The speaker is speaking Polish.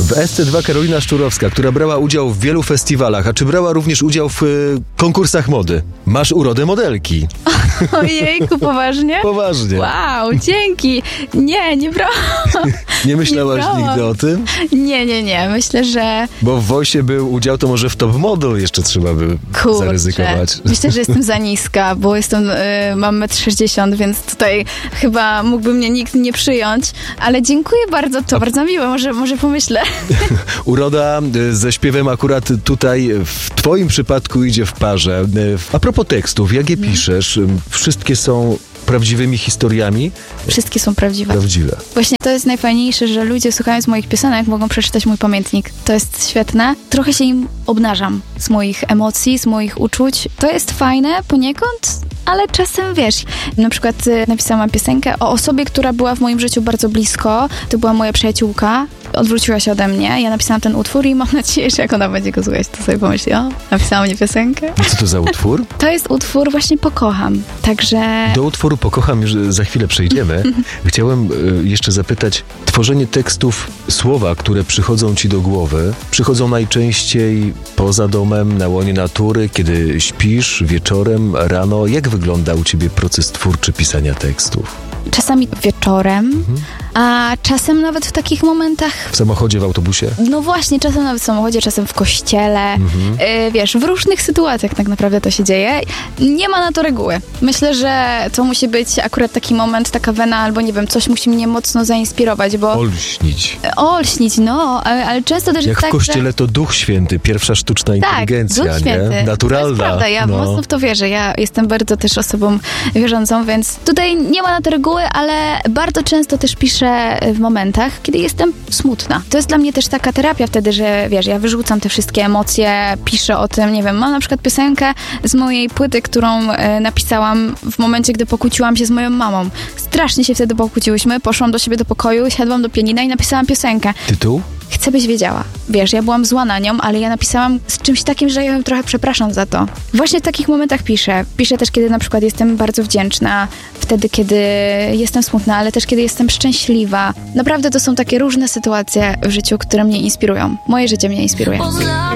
W SC2 Karolina Szczurowska, która brała udział w wielu festiwalach, a czy brała również udział w konkursach mody? Masz urodę modelki. Ojejku, poważnie? Poważnie. Wow, dzięki. Nie brałam. Nie myślałaś nigdy o tym? Nie. Myślę, że... Bo w Voice'ie był udział, to może w Top Model jeszcze trzeba by zaryzykować. Myślę, że jestem za niska, bo mam 1,60 m, więc tutaj chyba mógłby mnie nikt nie przyjąć, ale dziękuję bardzo, to bardzo miłe, może pomyślę. Uroda ze śpiewem akurat tutaj w twoim przypadku idzie w parze. A propos tekstów, jak je piszesz? Wszystkie są prawdziwymi historiami? Wszystkie są prawdziwe. Prawdziwe. Właśnie to jest najfajniejsze, że ludzie słuchając moich piosenek mogą przeczytać mój pamiętnik. To jest świetne. Trochę się im obnażam z moich emocji, z moich uczuć. To jest fajne poniekąd, ale czasem wiesz, na przykład napisałam piosenkę o osobie, która była w moim życiu bardzo blisko. To była moja przyjaciółka. Odwróciła się ode mnie. Ja napisałam ten utwór i mam nadzieję, że jak ona będzie go słuchać, to sobie pomyśli, napisała mnie piosenkę. I co to za utwór? To jest utwór właśnie Pokocham. Także... Do utworu Pokocham już za chwilę przejdziemy. Chciałem jeszcze zapytać, tworzenie tekstów, słowa, które przychodzą ci do głowy, przychodzą najczęściej poza domem, na łonie natury, kiedy śpisz, wieczorem, rano. Jak wygląda u ciebie proces twórczy pisania tekstów? Czasami wieczorem, a czasem nawet w takich momentach... W samochodzie, w autobusie? No właśnie, czasem nawet w samochodzie, czasem w kościele. Wiesz, w różnych sytuacjach tak naprawdę to się dzieje. Nie ma na to reguły. Myślę, że to musi być akurat taki moment, taka wena, albo nie wiem, coś musi mnie mocno zainspirować, bo... Olśnić, no, ale często też jak jest tak, w kościele to Duch Święty, pierwsza sztuczna inteligencja, Duch Święty. Nie? Naturalna. To jest prawda, ja mocno w to wierzę. Ja jestem bardzo też osobą wierzącą, więc tutaj nie ma na to reguły, ale bardzo często też piszę w momentach, kiedy jestem smutna. To jest dla mnie też taka terapia wtedy, że wiesz, ja wyrzucam te wszystkie emocje, piszę o tym, nie wiem, mam na przykład piosenkę z mojej płyty, którą napisałam w momencie, gdy pokłóciłam się z moją mamą. Strasznie się wtedy pokłóciłyśmy, poszłam do siebie do pokoju, siadłam do pianina i napisałam piosenkę. Tytuł? Chcę, byś wiedziała. Wiesz, ja byłam zła na nią, ale ja napisałam z czymś takim, że ja ją trochę przepraszam za to. Właśnie w takich momentach piszę. Piszę też, kiedy na przykład jestem bardzo wdzięczna, wtedy, kiedy jestem smutna, ale też kiedy jestem szczęśliwa. Naprawdę to są takie różne sytuacje w życiu, które mnie inspirują. Moje życie mnie inspiruje.